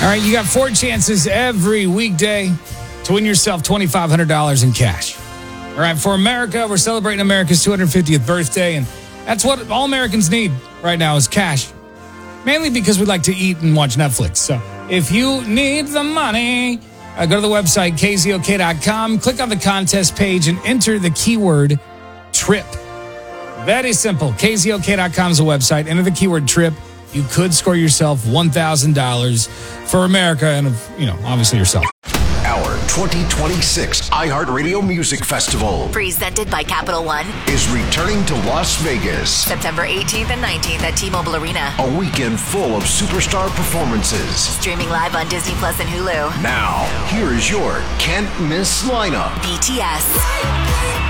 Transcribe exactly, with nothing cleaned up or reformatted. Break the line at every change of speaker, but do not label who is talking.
All right, you got four chances every weekday to win yourself twenty-five hundred dollars in cash. All right, for America, we're celebrating America's two hundred fiftieth birthday, and that's what all Americans need right now is cash. Mainly because we like to eat and watch Netflix. So if you need the money, uh, go to the website, K Z O K dot com, click on the contest page, and enter the keyword TRIP. Very simple. K Z O K dot com is a website. Enter the keyword TRIP. You could score yourself one thousand dollars for America and, you know, obviously yourself.
Our twenty twenty-six iHeartRadio Music Festival,
presented by Capital One,
is returning to Las Vegas.
September eighteenth and nineteenth at T-Mobile Arena.
A weekend full of superstar performances.
Streaming live on Disney Plus and Hulu.
Now, here is your can't miss lineup.
B T S.